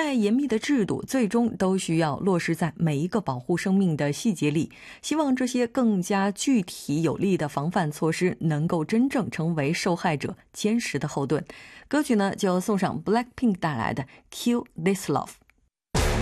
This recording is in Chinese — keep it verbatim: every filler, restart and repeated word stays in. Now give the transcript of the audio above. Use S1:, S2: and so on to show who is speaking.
S1: 再严密的制度最终都需要落实在每一个保护生命的细节里，希望这些更加具体有力的防范措施能够真正成为受害者坚实的后盾。歌曲呢就送上 Blackpink 带来的 Kill This Love。